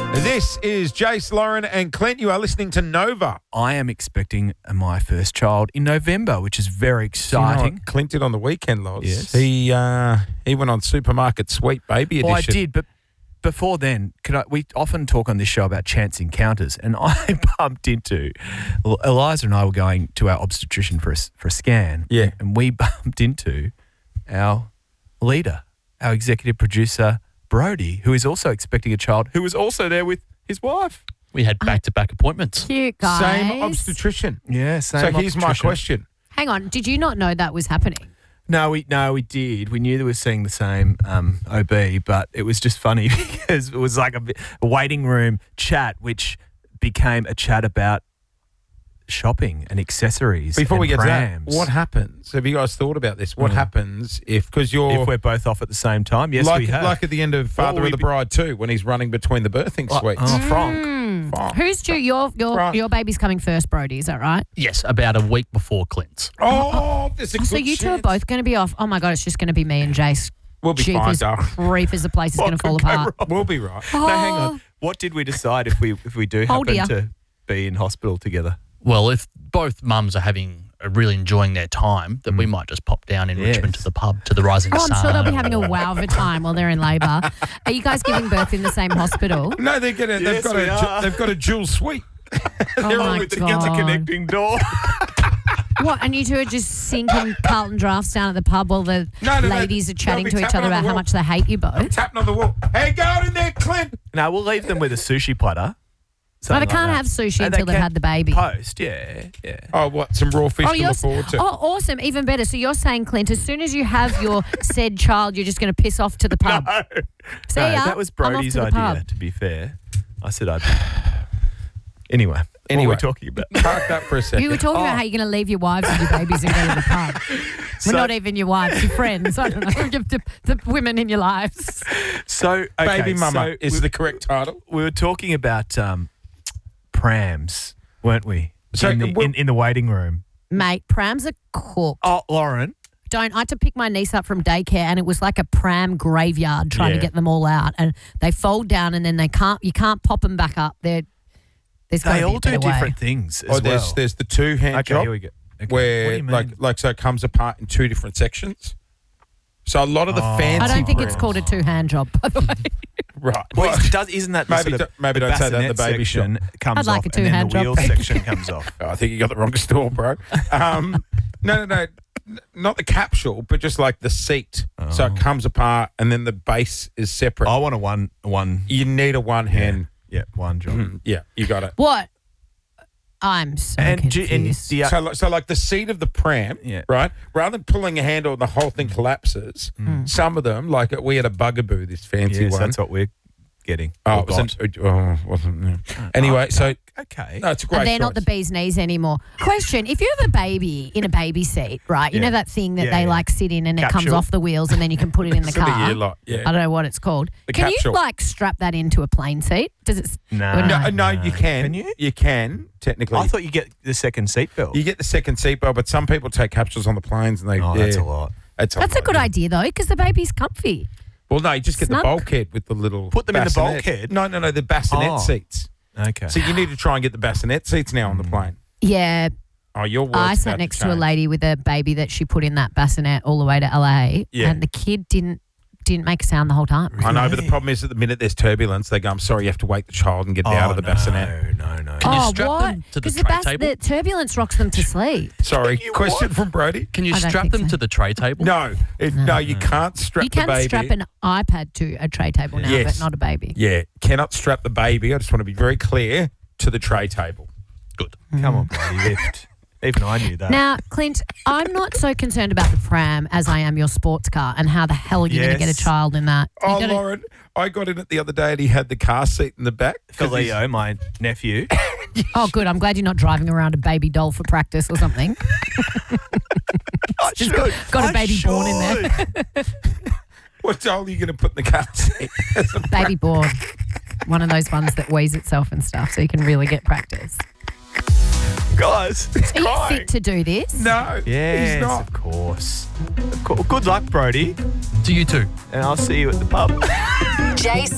This is Jace, Lauren and Clint. You are listening to Nova. I am expecting my first child in November, which is very exciting. You know what Clint did on the weekend, Loz? Yes. He went on Supermarket Sweet Baby Edition. Well, I did, but before then, we often talk on this show about chance encounters, and I bumped into Eliza and I were going to our obstetrician for a scan. Yeah. And we bumped into our leader, our executive producer, Brody, who is also expecting a child, who was also there with his wife. We had back-to-back appointments. Cute, guys. Same obstetrician. Yeah, same. So here's my question. Hang on. Did you not know that was happening? No, we did. We knew they were seeing the same OB, but it was just funny because it was like a waiting room chat, which became a chat about shopping and accessories. Before and we get prams. to that, what happens? Have you guys thought about this? What happens because if we're both off at the same time? Yes, we have. Like at the end of Father of the Bride too, when he's running between the birthing suites. Oh, Frank. Who's due? Your baby's coming first, Brody. Is that right? Yes, about a week before Clint's. Oh, there's a good So you two are chance. both going to be off. Oh my God, it's just going to be me and Jace. We'll be fine, Jeepers darling. creepers, the place is going to fall could go apart. We'll be right. No, hang on. What did we decide if we do Oh, happen dear. to be in hospital together? Well, if both mums are really enjoying their time, then we might just pop down in Richmond to the pub, to the Rising Oh, Sun. I'm sure they'll be having a wow of a time while they're in labour. Are you guys giving birth in the same hospital? No, they're gonna. Yes, we are. They've got a dual suite. Oh my With the God. connecting door. What? And you two are just sinking Carlton drafts down at the pub while the No, ladies are chatting they'll to be each tapping other on the about how wall. much they hate you both. Tapping on the wall. Hey, go out in there, Clint. No, we'll leave them with a sushi platter. But Something they can't like have that. sushi No, until they they've can had the baby. Post, yeah. Oh, what? Some raw fish to you're look forward to. Oh, awesome. Even better. So you're saying, Clint, as soon as you have your said child, you're just going to piss off to the pub. See No, ya. that was I'm off Brody's to the idea, pub. to be fair. I said I'd... Anyway, what were we talking about? Park that for a second. You were talking about how you're going to leave your wives and your babies and go to the pub. So- Well, not even your wives, your friends. I don't know. The women in your lives. So, okay, Baby mama so is the correct title. we were talking about prams, weren't we? So, in the waiting room. Mate, prams are cooked. Oh, Lauren. I had to pick my niece up from daycare and it was like a pram graveyard trying to Yeah. get them all out. And they fold down and then you can't pop them back up. There's gotta They be a all do better way. different things as There's well. the two hand Okay, job here we go. Okay. What do where you mean? like so it comes apart in two different sections. So a lot of the fancy I don't think it's prams- called a two-hand job, by the way. right. Well, isn't that the Maybe sort of don't- maybe the don't say that in the bassinet baby shop. section comes I'd like off a and then two-hand the job. wheel section comes off. I think you got the wrong store, bro. No, not the capsule, but just like the seat. So it comes apart and then the base is separate. I want a one. You need a one hand. Yeah, one job. Yeah, you got it. What? I'm so confused. So like the seat of the pram, Yeah. right? Rather than pulling a handle and the whole thing collapses, some of them, like we had a Bugaboo, this fancy Yes, one. that's what we're getting. Oh, Or it wasn't. got. Wasn't. Anyway, so Okay. no, it's a great. And they're not the choice. bee's knees anymore. Question: if you have a baby in a baby seat, right? You Yeah. know that thing that Yeah, they yeah. like sit in and it comes Capsule. off the wheels and then you can put it in the It's in the car. year lot, yeah. I don't know what it's called. The Can capsule. you like strap that into a plane seat? Does it? No. or No, you can. Can you? You can technically. I thought you get the second seatbelt. you get the second seatbelt, but some people take capsules on the planes and they. Oh, yeah, that's a lot. That's That's a lot, good yeah. idea though, because the baby's comfy. Well, no, you just get Snug. the bulkhead with the little. Put them in the bassinet. bulkhead? No, the bassinet Oh. seats. Okay. So you need to try and get the bassinet seats now on the plane. Yeah, Oh, your world's I sat about next to a change. lady with a baby that she put in that bassinet all the way to LA, Yeah. and the kid didn't make a sound the whole time. I know, but the Really? problem is at the minute there's turbulence, they go, I'm sorry, you have to wake the child and get it out of the bassinet. No. Can you Oh, strap what? them to the 'Cause tray the table? turbulence rocks them to sleep. Sorry, You question what? from Brody? Can you I don't strap think them so. to the tray table? No, you can't strap You the can baby. strap an iPad to a tray table now, Yes. but not a baby. Yeah, cannot strap the baby. I just want to be very clear to the tray table. Good. Come on, bloody lift. Even I knew that. Now, Clint, I'm not so concerned about the pram as I am your sports car and how the hell you're going to get Yes. a child in that. You Oh, gotta- Lauren, I got in it the other day and he had the car seat in the back. For Leo, my nephew. Oh, good. I'm glad you're not driving around a baby doll for practice or something. Just got a baby born in there. What doll are you going to put in the car seat? Baby born. One of those ones that weighs itself and stuff so you can really get practice. Guys, Are you fit to do this? No, yes, he's not. of course. Good luck, Brody. To you too. And I'll see you at the pub. Jace